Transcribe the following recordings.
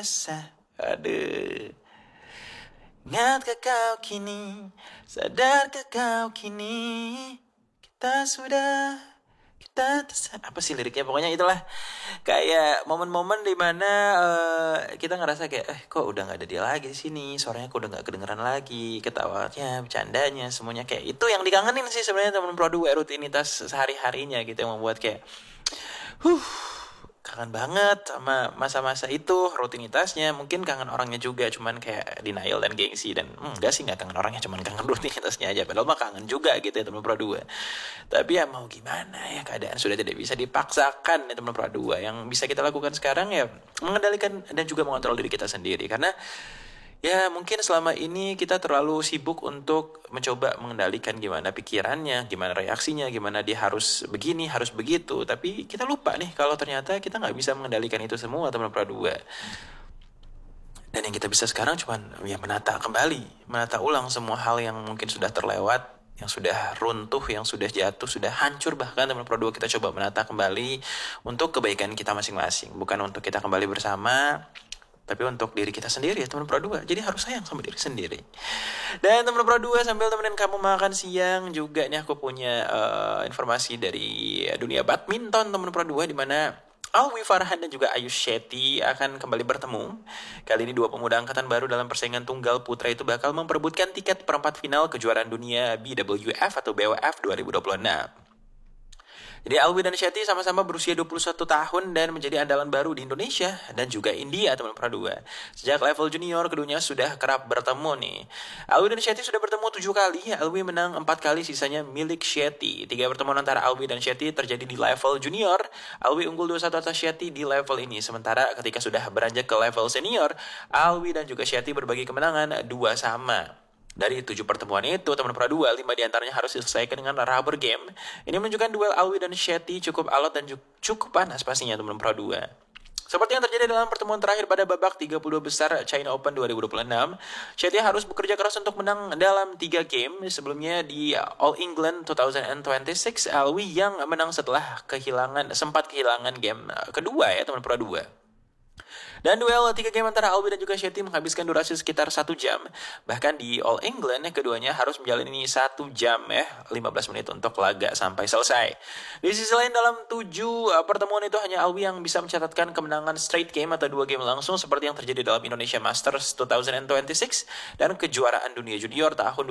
biasa. Aduh. Ingatkah kau kini, sadarkah kau kini, apa sih liriknya, pokoknya itulah. Kayak momen-momen dimana kita ngerasa kayak kok udah nggak ada dia lagi di sini, suaranya kok udah nggak kedengeran lagi, ketawanya, bercandanya, semuanya kayak itu yang dikangenin sih sebenarnya teman Pro 2, rutinitas sehari-harinya gitu yang membuat kayak kangen banget sama masa-masa itu, rutinitasnya. Mungkin kangen orangnya juga, cuman kayak denial dan gengsi. Dan enggak sih, gak kangen orangnya, cuman kangen rutinitasnya aja. Padahal mah kangen juga gitu ya teman Pro 2. Tapi ya mau gimana ya, keadaan sudah tidak bisa dipaksakan ya teman Pro 2. Yang bisa kita lakukan sekarang ya mengendalikan dan juga mengontrol diri kita sendiri. Karena ya mungkin selama ini kita terlalu sibuk untuk mencoba mengendalikan gimana pikirannya, gimana reaksinya, gimana dia harus begini, harus begitu. Tapi kita lupa nih kalau ternyata kita nggak bisa mengendalikan itu semua teman Pro 2. Dan yang kita bisa sekarang cuman ya menata kembali, menata ulang semua hal yang mungkin sudah terlewat, yang sudah runtuh, yang sudah jatuh, sudah hancur. Bahkan teman Pro 2 kita coba menata kembali untuk kebaikan kita masing-masing. Bukan untuk kita kembali bersama, tapi untuk diri kita sendiri ya teman Pro 2. Jadi harus sayang sama diri sendiri. Dan teman Pro 2, sambil temenin kamu makan siang juga nih aku punya informasi dari dunia badminton teman Pro 2, di mana Alwi Farhan dan juga Ayush Shetty akan kembali bertemu. Kali ini dua pemuda angkatan baru dalam persaingan tunggal putra itu bakal memperebutkan tiket perempat final kejuaraan dunia BWF atau BWF 2026. Jadi Alwi dan Shetty sama-sama berusia 21 tahun dan menjadi andalan baru di Indonesia dan juga India teman Pro 2. Sejak level junior keduanya sudah kerap bertemu nih. Alwi dan Shetty sudah bertemu 7 kali, Alwi menang 4 kali, sisanya milik Shetty. 3 pertemuan antara Alwi dan Shetty terjadi di level junior. Alwi unggul 2-1 atas Shetty di level ini. Sementara ketika sudah beranjak ke level senior, Alwi dan juga Shetty berbagi kemenangan 2-2. Dari 7 pertemuan itu, teman Pro 2, 5 diantaranya harus diselesaikan dengan rubber game. Ini menunjukkan duel Alwi dan Shetty cukup alot dan cukup panas pastinya teman Pro 2. Seperti yang terjadi dalam pertemuan terakhir pada babak 32 besar China Open 2026, Shetty harus bekerja keras untuk menang dalam 3 game. Sebelumnya di All England 2026, Alwi yang menang setelah sempat kehilangan game kedua ya teman Pro 2. Dan duel 3 game antara Alwi dan juga Shetty menghabiskan durasi sekitar 1 jam. Bahkan di All England, keduanya harus menjalani 1 jam 15 menit untuk laga sampai selesai. Di sisi lain, dalam 7 pertemuan itu hanya Alwi yang bisa mencatatkan kemenangan straight game atau 2 game langsung, seperti yang terjadi dalam Indonesia Masters 2026 dan kejuaraan dunia junior tahun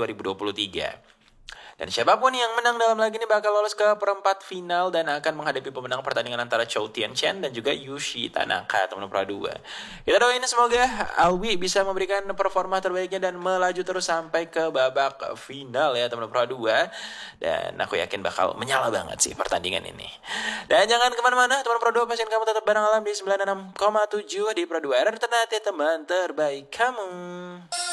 2023. Dan siapapun yang menang dalam laga ini bakal lolos ke perempat final dan akan menghadapi pemenang pertandingan antara Chou Tianchen dan juga Yushi Tanaka teman Pro 2. Kita doain semoga Alwi bisa memberikan performa terbaiknya dan melaju terus sampai ke babak final ya teman Pro 2. Dan aku yakin bakal menyala banget sih pertandingan ini. Dan jangan kemana-mana teman Pro 2, pasien kamu tetap bareng alam di 96,7 di Pro 2 Ternate, teman terbaik kamu.